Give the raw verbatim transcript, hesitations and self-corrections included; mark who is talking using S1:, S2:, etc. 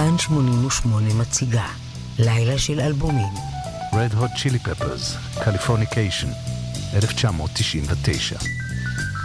S1: כאן שמונים ושמונה מציגה לילה של אלבומים.
S2: Red Hot Chili Peppers, Californication, אלף תשע מאות תשעים ותשע.